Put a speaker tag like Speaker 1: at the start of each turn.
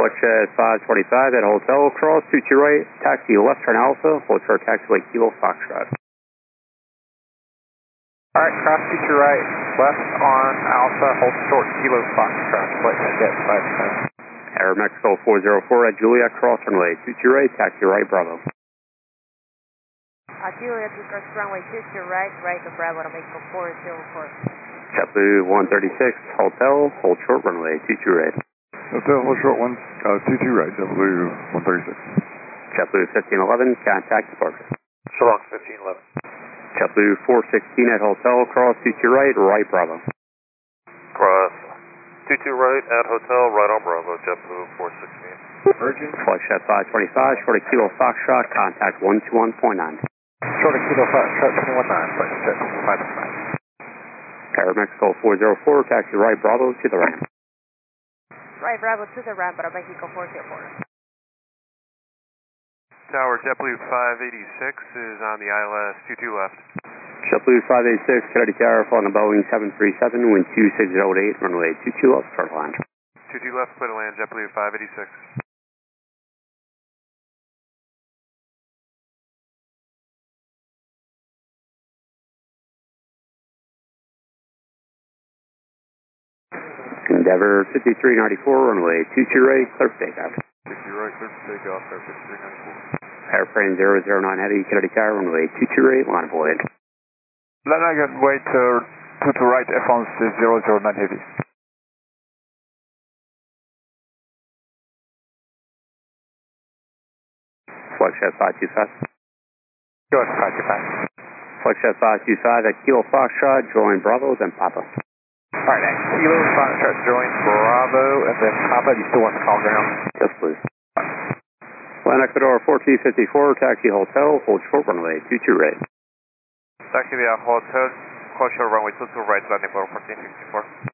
Speaker 1: Flex at 525 at Hotel, cross 22 right, taxi left turn Alpha, hold short taxiway Kilo Foxtrot.
Speaker 2: Alright, cross 22 right, left on Alpha, hold short Kilo Foxtrot, Flex at 510.
Speaker 1: Air Mexico 404 at Juliet, cross runway 22 right, taxi right Bravo.
Speaker 3: Juliet, we cross runway 22 right, right of Bravo to Mexico 404.
Speaker 1: JetBlue 136, Hotel, hold short runway 22 right.
Speaker 4: Hotel, hold short 22 right, JetBlue 136.
Speaker 1: JetBlue 1511, contact departure.
Speaker 2: So long, 1511.
Speaker 1: JetBlue 416 at Hotel, cross 22 right, right Bravo.
Speaker 5: Cross 22 right at Hotel, right on Bravo, JetBlue 416.
Speaker 2: Virgin.
Speaker 1: Flex at 525, short of Kilo Foxtrot, contact 121.9.
Speaker 2: Short of Kilo Foxtrot 219, Flex at 525.
Speaker 1: Air Mexico 404, taxi right Bravo to the ramp.
Speaker 3: Right Bravo to the ramp at Mexico 404.
Speaker 5: Tower, JetBlue 586 is on the ILS 22 left.
Speaker 1: JetBlue 586, Connecticut Tower, following the Boeing 737, wind 2608, runway 22 left, start land.
Speaker 5: 22 left, clear to land, JetBlue 586.
Speaker 1: Endeavor 5394, runway 22 right, clear for takeoff.
Speaker 5: 52 right, clear for takeoff, Air 5394.
Speaker 1: Airframe 009 Heavy, Connecticut Tower, runway 22 right, line of void.
Speaker 2: Lanagan, wait, 22 right, F1 009 Heavy.
Speaker 1: Flex at 525.
Speaker 2: Go ahead, 525.
Speaker 1: Flex at 525 at Kilo Foxtrot, join Bravo, then Papa.
Speaker 2: Alright, at Kilo Foxtrot join Bravo, and then Papa, do you still want the call ground?
Speaker 1: Yes, please. Land Ecuador 1454, taxi Hotel, hold short runway 22 right.
Speaker 5: Taxi via Hotel, call short runway 22 right, landing for 1454.